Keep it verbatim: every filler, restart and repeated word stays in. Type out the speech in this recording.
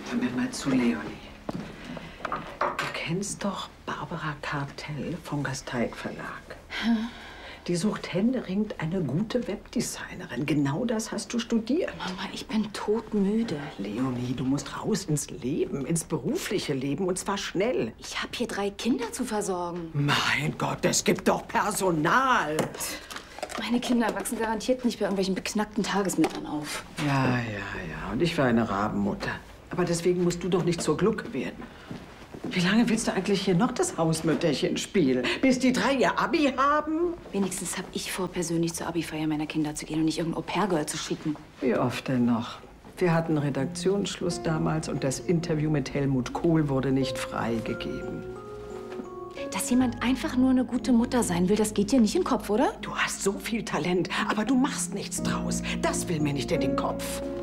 Hör mir mal zu, Leonie. Du kennst doch Barbara Kartell vom Gasteig Verlag. Hm? Die sucht händeringend eine gute Webdesignerin. Genau das hast du studiert. Mama, ich bin todmüde. Leonie, du musst raus ins Leben, ins berufliche Leben, und zwar schnell. Ich habe hier drei Kinder zu versorgen. Mein Gott, es gibt doch Personal. Meine Kinder wachsen garantiert nicht bei irgendwelchen beknackten Tagesmännern auf. Ja, ja, ja. Und ich war eine Rabenmutter. Aber deswegen musst du doch nicht zur Glucke werden. Wie lange willst du eigentlich hier noch das Hausmütterchen spielen? Bis die drei ihr Abi haben? Wenigstens habe ich vor, persönlich zur Abi-Feier meiner Kinder zu gehen und nicht irgendein Au-pair-Girl zu schicken. Wie oft denn noch? Wir hatten Redaktionsschluss damals und das Interview mit Helmut Kohl wurde nicht freigegeben. Dass jemand einfach nur eine gute Mutter sein will, das geht dir nicht in den Kopf, oder? Du hast so viel Talent, aber du machst nichts draus. Das will mir nicht in den Kopf.